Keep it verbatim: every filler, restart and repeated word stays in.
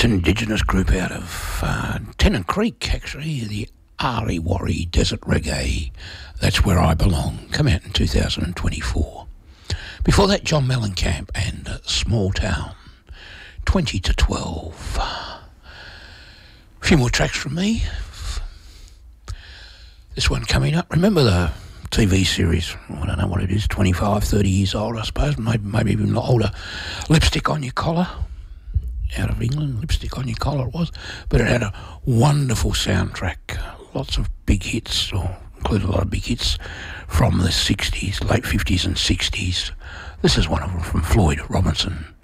That's an Indigenous group out of uh, Tennant Creek, actually, the Ari Wari Desert Reggae. That's Where I Belong. Come out in two thousand twenty-four. Before that, John Mellencamp and uh, Small Town, twenty to twelve. A few more tracks from me. This one coming up. Remember the T V series, I don't know what it is, twenty-five, thirty years old, I suppose, maybe, maybe even older. Lipstick on Your Collar, out of England. Lipstick on Your Collar it was, but it had a wonderful soundtrack, lots of big hits, or included a lot of big hits from the sixties, late fifties and sixties. This is one of them from Floyd Robinson.